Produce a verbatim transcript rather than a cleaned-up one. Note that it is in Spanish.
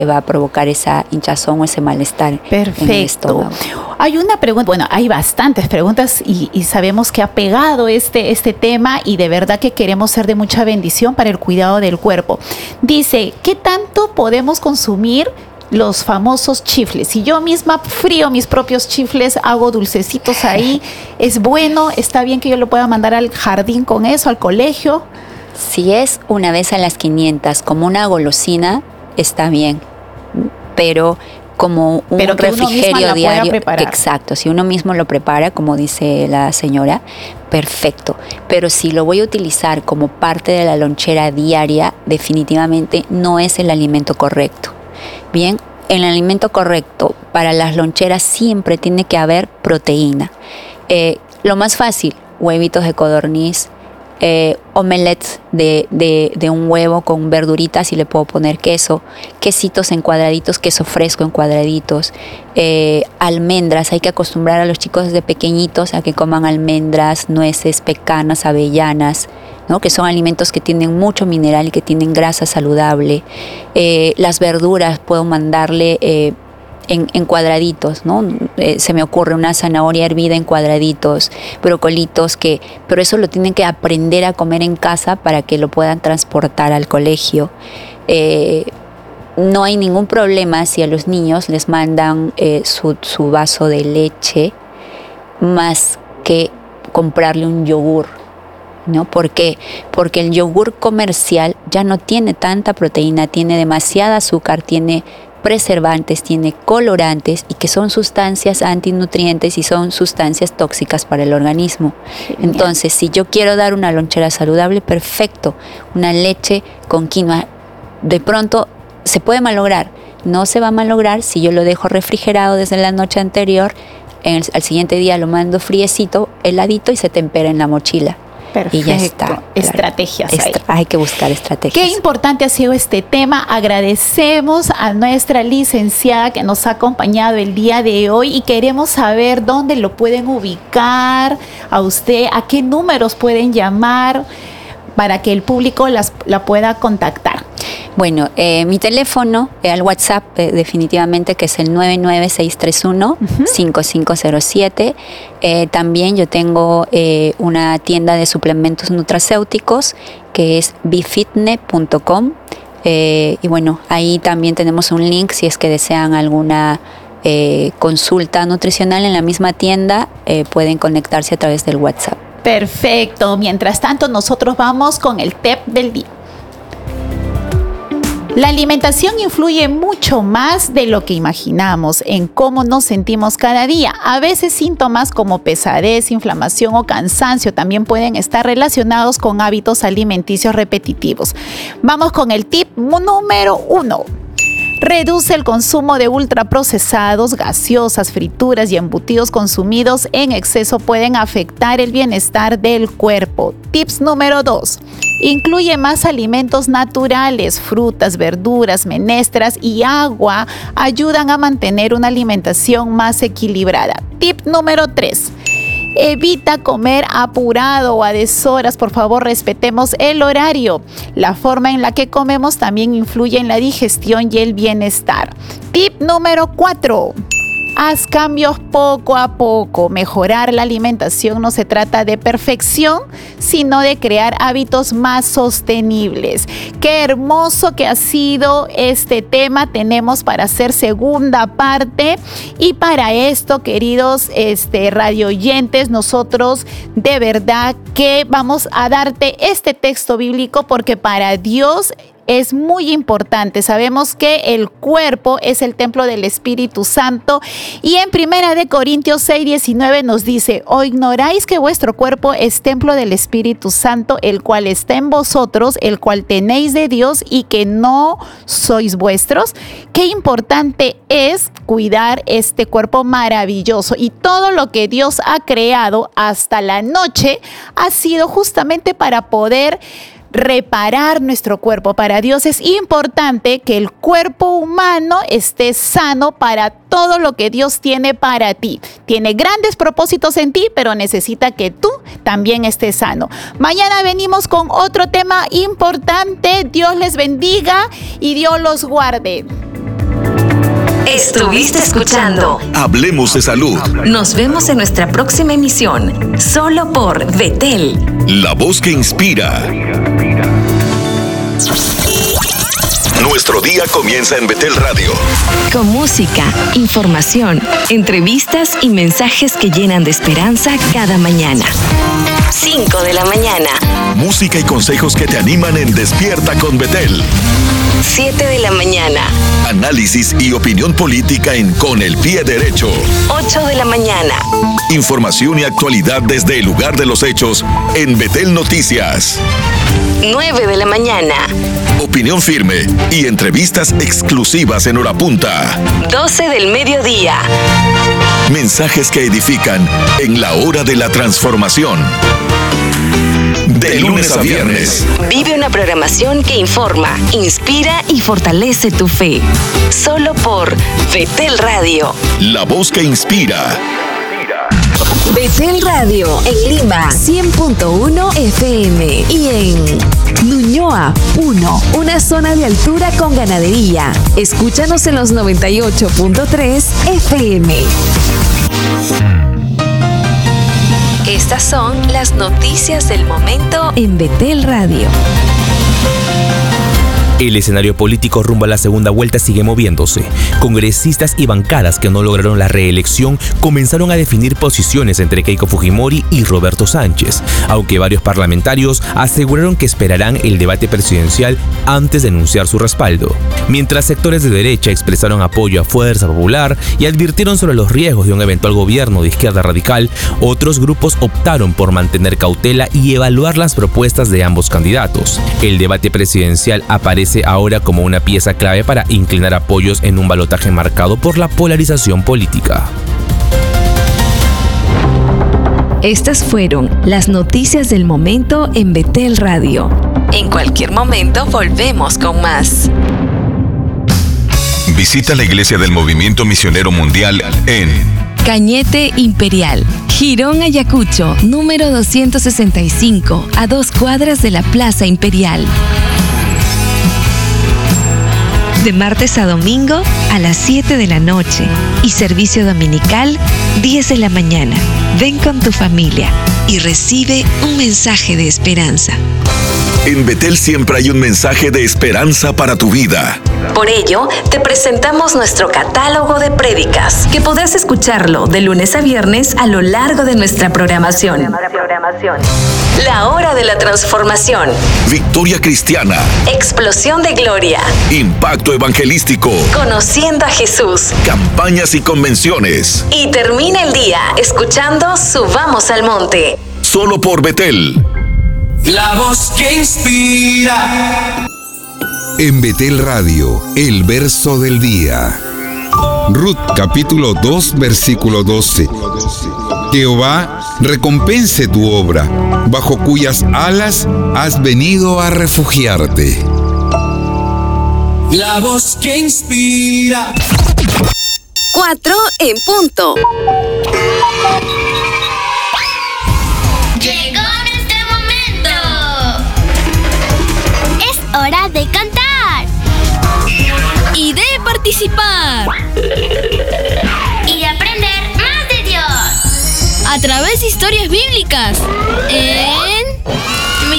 va a provocar esa hinchazón o ese malestar. Perfecto. En el estómago. Hay una pregunta, bueno, hay bastantes preguntas y, y sabemos que ha pegado este, este tema y de verdad que queremos ser de mucha bendición para el cuidado del cuerpo. Dice, ¿qué tanto podemos consumir los famosos chifles? Si yo misma frío mis propios chifles, hago dulcecitos ahí, ¿es bueno? ¿Está bien que yo lo pueda mandar al jardín con eso, al colegio? Si es una vez a las quinientas, como una golosina, está bien. Pero como un Pero que refrigerio uno misma la diario. pueda preparar. Exacto, si uno mismo lo prepara, como dice la señora, perfecto. Pero si lo voy a utilizar como parte de la lonchera diaria, definitivamente no es el alimento correcto. Bien, el alimento correcto para las loncheras siempre tiene que haber proteína. Eh, lo más fácil, huevitos de codorniz, Eh, omelets de, de, de un huevo con verduritas y le puedo poner queso, quesitos en cuadraditos, queso fresco en cuadraditos, eh, almendras. Hay que acostumbrar a los chicos desde pequeñitos a que coman almendras, nueces, pecanas, avellanas, ¿no? Que son alimentos que tienen mucho mineral y que tienen grasa saludable. Eh, las verduras puedo mandarle eh, En, en cuadraditos, ¿no? Eh, se me ocurre una zanahoria hervida en cuadraditos, brocolitos, que, pero eso lo tienen que aprender a comer en casa para que lo puedan transportar al colegio. Eh, no hay ningún problema si a los niños les mandan eh, su, su vaso de leche, más que comprarle un yogur, ¿no? ¿Por qué? Porque el yogur comercial ya no tiene tanta proteína, tiene demasiada azúcar, tiene preservantes, tiene colorantes y que son sustancias antinutrientes y son sustancias tóxicas para el organismo. Genial. Entonces, si yo quiero dar una lonchera saludable, perfecto, una leche con quinoa, de pronto se puede malograr. No se va a malograr si yo lo dejo refrigerado desde la noche anterior, en el, al siguiente día lo mando friecito, heladito y se tempera en la mochila. Perfecto. Y ya está. Claro. Estrategias ahí. Estra- hay que buscar estrategias. Qué importante ha sido este tema. Agradecemos a nuestra licenciada que nos ha acompañado el día de hoy y queremos saber dónde lo pueden ubicar a usted, a qué números pueden llamar para que el público las, la pueda contactar. Bueno, eh, mi teléfono, eh, al WhatsApp eh, definitivamente, que es el nueve nueve seis tres uno, cinco cinco cero siete. Eh, también yo tengo eh, una tienda de suplementos nutracéuticos que es bifitne punto com. Eh, y bueno, ahí también tenemos un link si es que desean alguna eh, consulta nutricional en la misma tienda, eh, pueden conectarse a través del WhatsApp. Perfecto. Mientras tanto, nosotros vamos con el tip del día. La alimentación influye mucho más de lo que imaginamos en cómo nos sentimos cada día. A veces síntomas como pesadez, inflamación o cansancio también pueden estar relacionados con hábitos alimenticios repetitivos. Vamos con el tip número uno. Reduce el consumo de ultraprocesados, gaseosas, frituras y embutidos consumidos en exceso pueden afectar el bienestar del cuerpo. Tips número dos. Incluye más alimentos naturales, frutas, verduras, menestras y agua ayudan a mantener una alimentación más equilibrada. Tip número tres. Evita comer apurado o a deshoras. Por favor, respetemos el horario. La forma en la que comemos también influye en la digestión y el bienestar. Tip número cuatro. Haz cambios poco a poco. Mejorar la alimentación no se trata de perfección, sino de crear hábitos más sostenibles. Qué hermoso que ha sido este tema. Tenemos para hacer segunda parte. Y para esto, queridos este, radioyentes, nosotros de verdad que vamos a darte este texto bíblico porque para Dios es muy importante. Sabemos que el cuerpo es el templo del Espíritu Santo y en Primera de Corintios seis diecinueve nos dice: ¿o ignoráis que vuestro cuerpo es templo del Espíritu Santo, el cual está en vosotros, el cual tenéis de Dios y que no sois vuestros? Qué importante es cuidar este cuerpo maravilloso, y todo lo que Dios ha creado hasta la noche ha sido justamente para poder reparar nuestro cuerpo. Para Dios es importante que el cuerpo humano esté sano para todo lo que Dios tiene para ti. Tiene grandes propósitos en ti, pero necesita que tú también estés sano. Mañana venimos con otro tema importante. Dios les bendiga y Dios los guarde. Estuviste escuchando Hablemos de Salud. Nos vemos en nuestra próxima emisión, solo por Betel, la voz que inspira. Nuestro día comienza en Betel Radio. Con música, información, entrevistas y mensajes que llenan de esperanza cada mañana. cinco de la mañana. Música y consejos que te animan en Despierta con Betel. siete de la mañana. Análisis y opinión política en Con el Pie Derecho. ocho de la mañana. Información y actualidad desde el lugar de los hechos en Betel Noticias. nueve de la mañana. Opinión firme y entrevistas exclusivas en hora punta. doce del mediodía. Mensajes que edifican en la hora de la transformación. De lunes a viernes. Vive una programación que informa, inspira y fortalece tu fe. Solo por Betel Radio. La voz que inspira. Betel Radio en Lima cien punto uno F M y en Ñuñoa uno, una zona de altura con ganadería. Escúchanos en los noventa y ocho punto tres F M. Estas son las noticias del momento en Betel Radio. El escenario político rumbo a la segunda vuelta sigue moviéndose. Congresistas y bancadas que no lograron la reelección comenzaron a definir posiciones entre Keiko Fujimori y Roberto Sánchez, aunque varios parlamentarios aseguraron que esperarán el debate presidencial antes de anunciar su respaldo. Mientras sectores de derecha expresaron apoyo a Fuerza Popular y advirtieron sobre los riesgos de un eventual gobierno de izquierda radical, otros grupos optaron por mantener cautela y evaluar las propuestas de ambos candidatos. El debate presidencial aparece ahora como una pieza clave para inclinar apoyos en un balotaje marcado por la polarización política. Estas fueron las noticias del momento en Betel Radio. En cualquier momento volvemos con más. Visita la iglesia del Movimiento Misionero Mundial en Cañete Imperial, Girón Ayacucho, número doscientos sesenta y cinco, a dos cuadras de la Plaza Imperial. De martes a domingo a las siete de la noche y servicio dominical diez de la mañana. Ven con tu familia y recibe un mensaje de esperanza. En Betel siempre hay un mensaje de esperanza para tu vida. Por ello, te presentamos nuestro catálogo de prédicas, que podrás escucharlo de lunes a viernes a lo largo de nuestra programación. La hora de la transformación. Victoria cristiana. Explosión de gloria. Impacto evangelístico. Conociendo a Jesús. Campañas y convenciones. Y termina el día escuchando Subamos al Monte. Solo por Betel. La voz que inspira. En Betel Radio, el verso del día. Ruth capítulo dos, versículo doce. Jehová recompense tu obra, bajo cuyas alas has venido a refugiarte. La voz que inspira. Cuatro en punto. Llegó nuestro momento. Es hora de cantar. Y de participar. Y de aprender más de Dios. A través de historias bíblicas. En Mi